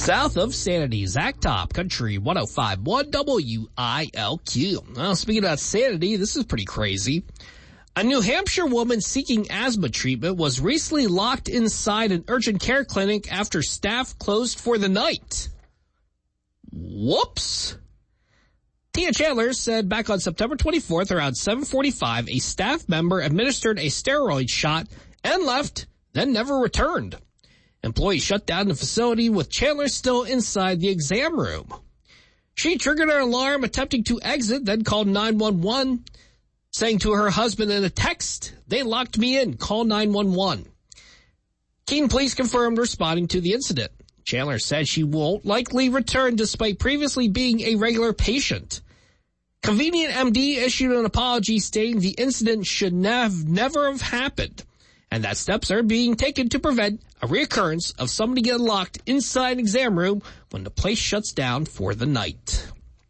South of Sanity, Zach Top, Country 105.1 WILQ. Well, speaking about sanity, this is pretty crazy. A New Hampshire woman seeking asthma treatment was recently locked inside an urgent care clinic after staff closed for the night. Whoops. Tia Chandler said back on September 24th around 7:45, a staff member administered a steroid shot and left, then never returned. Employees shut down the facility with Chandler still inside the exam room. She triggered an alarm attempting to exit, then called 911, saying to her husband in a text, "They locked me in, call 911. Keene police confirmed responding to the incident. Chandler said she won't likely return despite previously being a regular patient. Convenient MD issued an apology stating the incident should never have happened, and that steps are being taken to prevent a reoccurrence of somebody getting locked inside an exam room when the place shuts down for the night."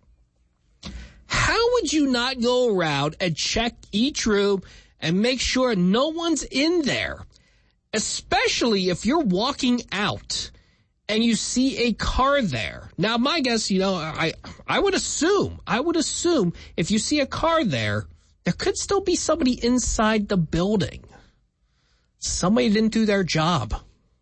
How would you not go around and check each room and make sure no one's in there? Especially if you're walking out and you see a car there. Now, my guess, I would assume if you see a car there could still be somebody inside the building. Somebody didn't do their job.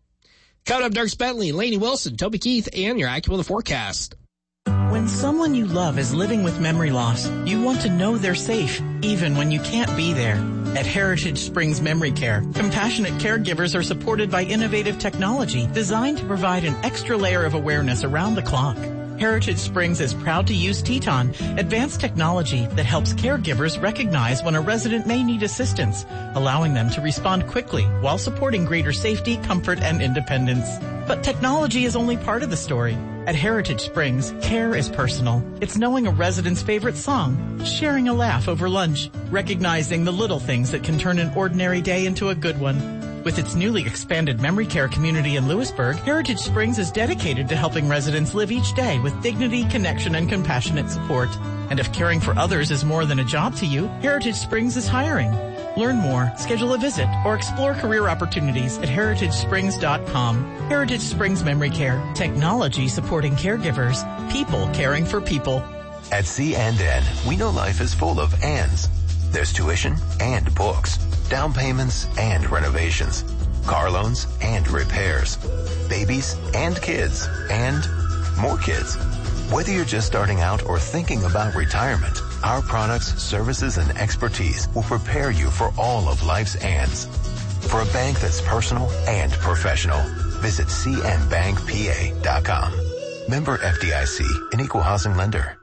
Coming up, Dirk Bentley, Lainey Wilson, Toby Keith, and your AccuWeather forecast. When someone you love is living with memory loss, you want to know they're safe, even when you can't be there. At Heritage Springs Memory Care, compassionate caregivers are supported by innovative technology designed to provide an extra layer of awareness around the clock. Heritage Springs is proud to use Teton, advanced technology that helps caregivers recognize when a resident may need assistance, allowing them to respond quickly while supporting greater safety, comfort, and independence. But technology is only part of the story. At Heritage Springs, care is personal. It's knowing a resident's favorite song, sharing a laugh over lunch, recognizing the little things that can turn an ordinary day into a good one. With its newly expanded memory care community in Lewisburg, Heritage Springs is dedicated to helping residents live each day with dignity, connection, and compassionate support. And if caring for others is more than a job to you, Heritage Springs is hiring. Learn more, schedule a visit, or explore career opportunities at heritagesprings.com. Heritage Springs Memory Care. Technology supporting caregivers. People caring for people. At C&N, we know life is full of ands. There's tuition and books, down payments and renovations, car loans and repairs, babies and kids, and more kids. Whether you're just starting out or thinking about retirement, our products, services, and expertise will prepare you for all of life's ands. For a bank that's personal and professional, visit cnbankpa.com. Member FDIC, an equal housing lender.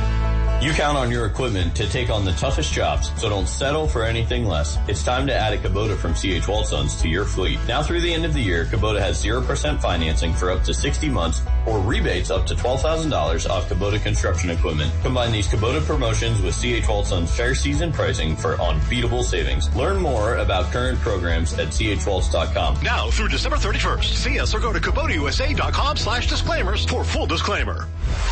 You count on your equipment to take on the toughest jobs, so don't settle for anything less. It's time to add a Kubota from C.H. Waldsons to your fleet. Now through the end of the year, Kubota has 0% financing for up to 60 months or rebates up to $12,000 off Kubota construction equipment. Combine these Kubota promotions with C.H. Waldsons fair season pricing for unbeatable savings. Learn more about current programs at chwaltz.com. Now through December 31st, see us or go to KubotaUSA.com/disclaimers for full disclaimer.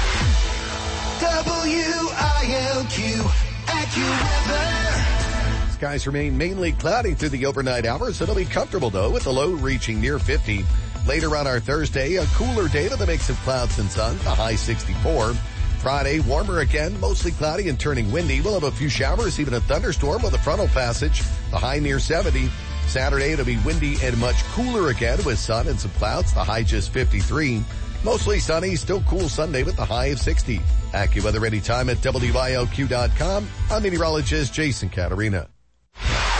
WILQ AccuWeather. Skies remain mainly cloudy through the overnight hours. It'll be comfortable, though, with the low reaching near 50. Later on our Thursday, a cooler day with a mix of clouds and sun, the high 64. Friday, warmer again, mostly cloudy and turning windy. We'll have a few showers, even a thunderstorm with a frontal passage, the high near 70. Saturday, it'll be windy and much cooler again with sun and some clouds, the high just 53. Mostly sunny, still cool Sunday with the high of 60. AccuWeather anytime at WILQ.com. I'm meteorologist Jason Caterina.